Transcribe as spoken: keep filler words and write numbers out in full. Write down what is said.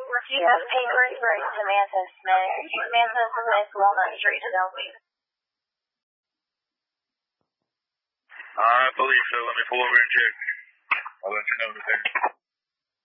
You have paid right right to Samantha Smith. Samantha Smith, Walnut Street, Adelphia. I believe so. Let me pull over and check. I'll let you know in a second.